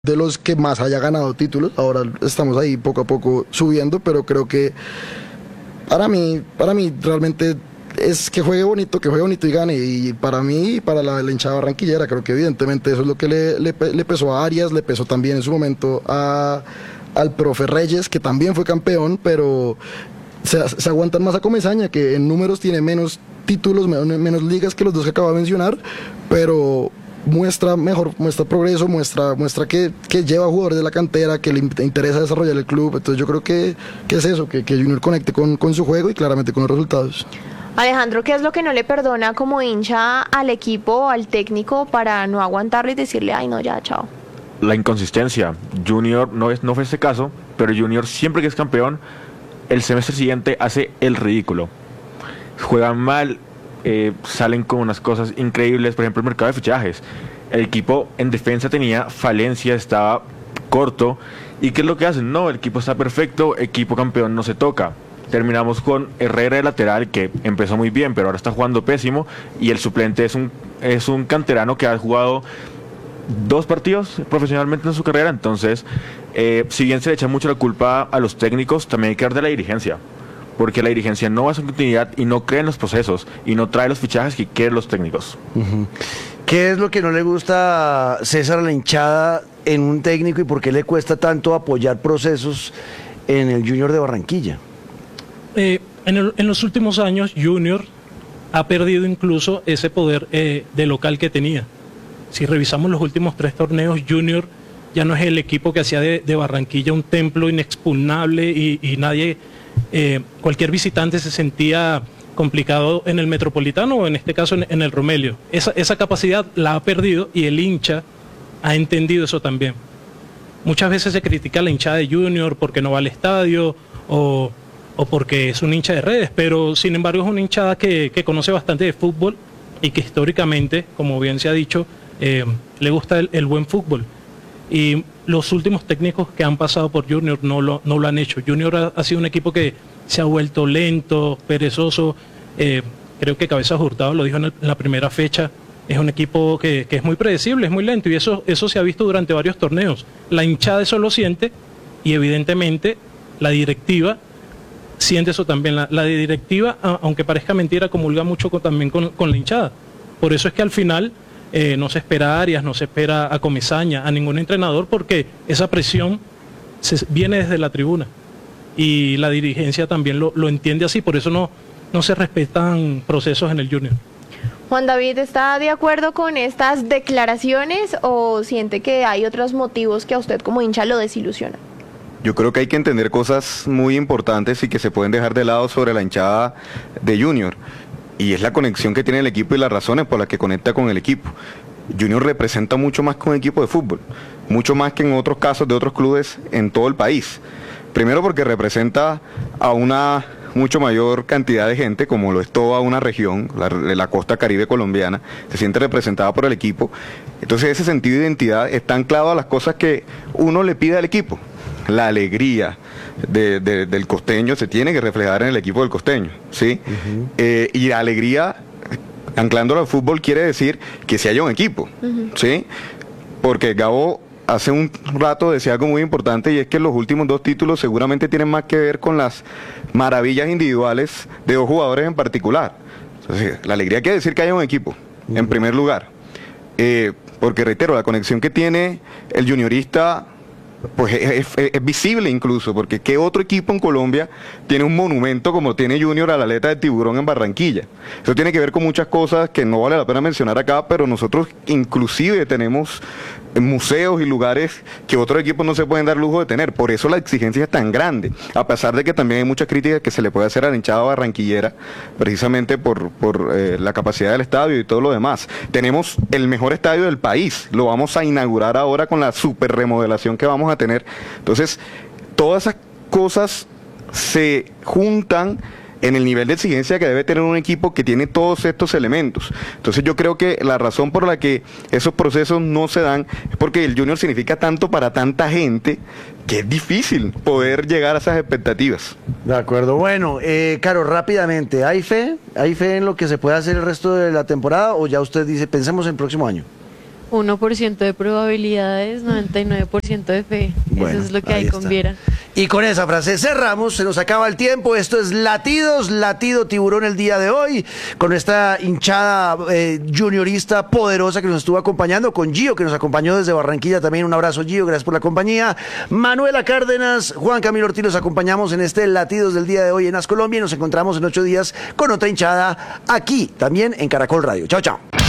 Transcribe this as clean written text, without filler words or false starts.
de los que más haya ganado títulos. Ahora estamos ahí poco a poco subiendo, pero creo que para mí realmente es que juegue bonito y gane. Y para mí, para la hinchada barranquillera, creo que evidentemente eso es lo que le pesó a Arias, le pesó también en su momento al profe Reyes, que también fue campeón, pero se aguantan más a Comesaña, que en números tiene menos títulos, menos ligas que los dos que acabo de mencionar, pero muestra progreso, muestra que lleva jugadores de la cantera, que le interesa desarrollar el club. Entonces yo creo que es eso, que Junior conecte con su juego y claramente con los resultados. Alejandro, ¿qué es lo que no le perdona como hincha al equipo o al técnico para no aguantarlo y decirle, ay no, ya, chao? La inconsistencia. Junior no fue este caso, pero Junior siempre que es campeón, el semestre siguiente hace el ridículo. Juegan mal, salen con unas cosas increíbles. Por ejemplo, el mercado de fichajes. El equipo en defensa tenía falencias, estaba corto. ¿Y qué es lo que hacen? No, el equipo está perfecto, equipo campeón no se toca. Terminamos con Herrera de lateral, que empezó muy bien, pero ahora está jugando pésimo. Y el suplente es un canterano que ha jugado 2 partidos profesionalmente en su carrera. Entonces, si bien se le echa mucho la culpa a los técnicos, también hay que dar de la dirigencia, porque la dirigencia no va a su continuidad y no cree en los procesos y no trae los fichajes que quieren los técnicos. ¿Qué es lo que no le gusta a César a la hinchada en un técnico y por qué le cuesta tanto apoyar procesos en el Junior de Barranquilla? En los últimos años Junior ha perdido incluso ese poder de local que tenía. Si revisamos los últimos 3 torneos, Junior ya no es el equipo que hacía de Barranquilla un templo inexpugnable y nadie, cualquier visitante se sentía complicado en el Metropolitano o en este caso en el Romelio. Esa capacidad la ha perdido y el hincha ha entendido eso también. Muchas veces se critica a la hinchada de Junior porque no va al estadio o porque es un hincha de redes, pero sin embargo es una hinchada que conoce bastante de fútbol y que históricamente, como bien se ha dicho, le gusta el buen fútbol. Y los últimos técnicos que han pasado por Junior no lo han hecho. Junior ha sido un equipo que se ha vuelto lento, perezoso. Creo que Cabezas Hurtado lo dijo en la primera fecha. Es un equipo que es muy predecible, es muy lento y eso se ha visto durante varios torneos. La hinchada eso lo siente y evidentemente la directiva siente eso también. La directiva, aunque parezca mentira, comulga mucho también con la hinchada. Por eso es que al final no se espera a Arias, no se espera a Comesaña, a ningún entrenador, porque esa presión viene desde la tribuna. Y la dirigencia también lo entiende así, por eso no se respetan procesos en el Junior. Juan David, ¿está de acuerdo con estas declaraciones o siente que hay otros motivos que a usted como hincha lo desilusionan? Yo creo que hay que entender cosas muy importantes y que se pueden dejar de lado sobre la hinchada de Junior. Y es la conexión que tiene el equipo y las razones por las que conecta con el equipo. Junior representa mucho más que un equipo de fútbol, mucho más que en otros casos de otros clubes en todo el país. Primero porque representa a una mucho mayor cantidad de gente, como lo es toda una región, la costa caribe colombiana, se siente representada por el equipo. Entonces ese sentido de identidad está anclado a las cosas que uno le pide al equipo. La alegría del costeño se tiene que reflejar en el equipo del costeño, ¿sí? Y la alegría, anclándolo al fútbol, quiere decir que si haya un equipo, ¿sí? Porque Gabo hace un rato decía algo muy importante y es que los últimos 2 títulos seguramente tienen más que ver con las maravillas individuales de 2 jugadores en particular. Entonces, la alegría quiere decir que haya un equipo, en primer lugar. Porque reitero, la conexión que tiene el juniorista pues es visible incluso, porque ¿qué otro equipo en Colombia tiene un monumento como tiene Junior a la aleta de tiburón en Barranquilla? Eso tiene que ver con muchas cosas que no vale la pena mencionar acá, pero nosotros inclusive tenemos museos y lugares que otros equipos no se pueden dar lujo de tener. Por eso la exigencia es tan grande, a pesar de que también hay muchas críticas que se le puede hacer a la hinchada barranquillera, precisamente por la capacidad del estadio y todo lo demás. Tenemos el mejor estadio del país, lo vamos a inaugurar ahora con la super remodelación que vamos a tener. Entonces, todas esas cosas se juntan en el nivel de exigencia que debe tener un equipo que tiene todos estos elementos. Entonces yo creo que la razón por la que esos procesos no se dan es porque el Junior significa tanto para tanta gente que es difícil poder llegar a esas expectativas. De acuerdo, bueno, Caro, rápidamente, ¿hay fe? ¿Hay fe en lo que se puede hacer el resto de la temporada o ya usted dice, pensemos en el próximo año? 1% de probabilidades, 99% de fe. Bueno, Eso es lo que ahí hay con está. Viera. Y con esa frase cerramos, se nos acaba el tiempo. Esto es Latidos, Latido Tiburón el día de hoy, con esta hinchada juniorista poderosa que nos estuvo acompañando, con Gio, que nos acompañó desde Barranquilla también. Un abrazo, Gio, gracias por la compañía. Manuela Cárdenas, Juan Camilo Ortiz, los acompañamos en este Latidos del día de hoy en As Colombia y nos encontramos en 8 días con otra hinchada aquí, también en Caracol Radio. Chao, chao.